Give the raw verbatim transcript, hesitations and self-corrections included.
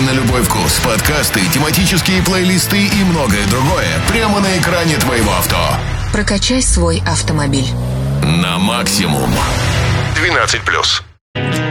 на любой вкус, подкасты, тематические плейлисты и многое другое прямо на экране твоего авто. Прокачай свой автомобиль на максимум. двенадцать плюс.